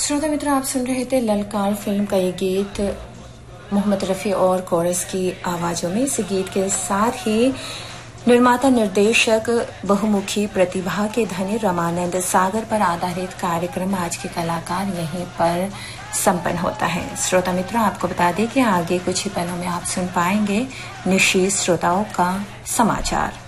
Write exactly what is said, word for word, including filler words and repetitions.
श्रोता मित्र, आप सुन रहे थे ललकार फिल्म का ये गीत मोहम्मद रफ़ी और कोरस की आवाजों में। इस गीत के साथ ही निर्माता निर्देशक बहुमुखी प्रतिभा के धनी रमानंद सागर पर आधारित कार्यक्रम आज के कलाकार यहीं पर संपन्न होता है। श्रोता मित्र, आपको बता दें कि आगे कुछ ही पलों में आप सुन पाएंगे निशी श्रोताओं का समाचार।